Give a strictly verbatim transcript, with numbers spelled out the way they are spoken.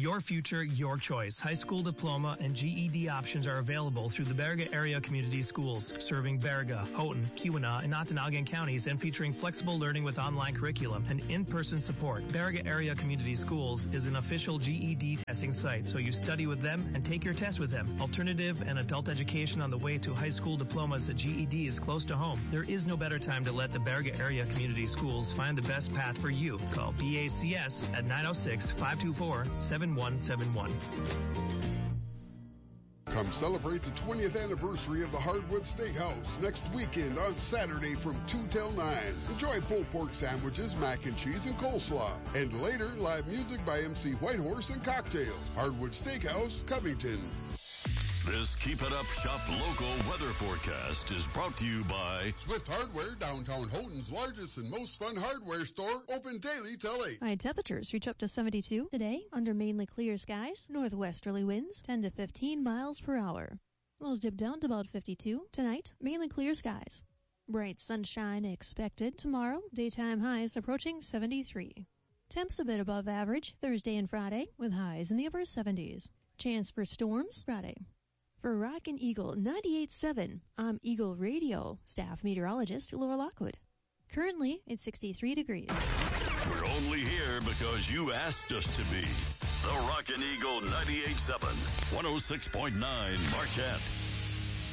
Your future, your choice. High school diploma and G E D options are available through the Baraga Area Community Schools, serving Baraga, Houghton, Keweenaw, and Ontonagon counties, and featuring flexible learning with online curriculum and in-person support. Baraga Area Community Schools is an official G E D testing site, so you study with them and take your test with them. Alternative and adult education on the way to high school diplomas at G E D is close to home. There is no better time to let the Baraga Area Community Schools find the best path for you. Call B A C S at nine oh six, five two four, seven one seven one. Come celebrate the twentieth anniversary of the Hardwood Steakhouse next weekend on Saturday from two till nine. Enjoy pulled pork sandwiches, mac and cheese, and coleslaw. And later, live music by M C Whitehorse and cocktails. Hardwood Steakhouse, Covington. This Keep It Up Shop local weather forecast is brought to you by Swift Hardware, downtown Houghton's largest and most fun hardware store, open daily till eight. High temperatures reach up to seventy-two today under mainly clear skies, northwesterly winds ten to fifteen miles per hour. Lows dip down to about fifty-two. Tonight, mainly clear skies. Bright sunshine expected. Tomorrow, daytime highs approaching seventy-three. Temps a bit above average Thursday and Friday with highs in the upper seventies. Chance for storms Friday. For Rockin' Eagle ninety-eight point seven, I'm Eagle Radio staff meteorologist Laura Lockwood. Currently, it's sixty-three degrees. We're only here because you asked us to be. The Rockin' Eagle ninety-eight point seven, one oh six point nine Marquette.